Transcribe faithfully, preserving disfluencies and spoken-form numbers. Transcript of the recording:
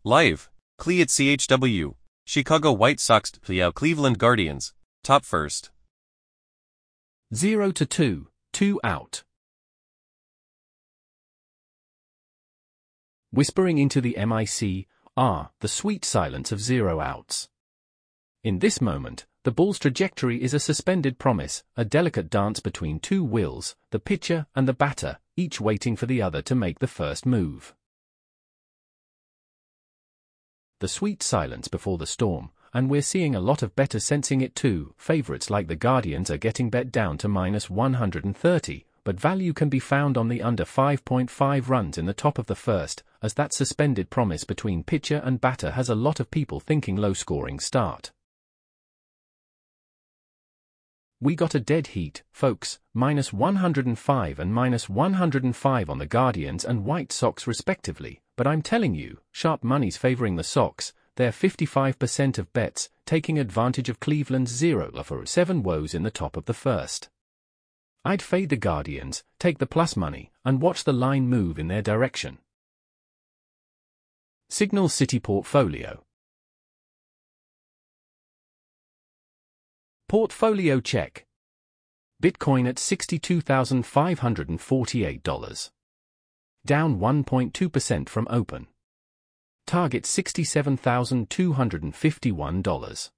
Live. Cle at C H W. Chicago White Sox to Cleveland Guardians. Top first. zero to two, two out. Whispering into the mic, ah, the sweet silence of zero outs. In this moment, the ball's trajectory is a suspended promise, a delicate dance between two wills, the pitcher and the batter, each waiting for the other to make the first move. The sweet silence before the storm, and we're seeing a lot of bettors sensing it too. Favorites like the Guardians are getting bet down to minus one hundred thirty, but value can be found on the under five point five runs in the top of the first, as that suspended promise between pitcher and batter has a lot of people thinking low-scoring start. We got a dead heat, folks, minus one hundred five and minus one hundred five on the Guardians and White Sox respectively, but I'm telling you, sharp money's favoring the Sox. They're fifty-five percent of bets, taking advantage of Cleveland's zero for seven woes in the top of the first. I'd fade the Guardians, take the plus money, and watch the line move in their direction. Signal City Portfolio. Portfolio check. Bitcoin at sixty-two thousand five hundred forty-eight dollars. Down one point two percent from open. Target sixty-seven thousand two hundred fifty-one dollars.